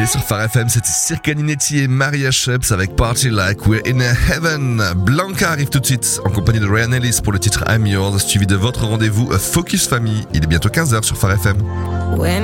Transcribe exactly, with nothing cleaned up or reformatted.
Allez, sur Phare F M, c'était Circa Ninetti et Maria Sheps avec Party Like We're in Heaven. Blanca arrive tout de suite en compagnie de Ryan Ellis pour le titre I'm Yours, suivi de votre rendez-vous Focus Family. Il est bientôt quinze heures sur Phare F M. When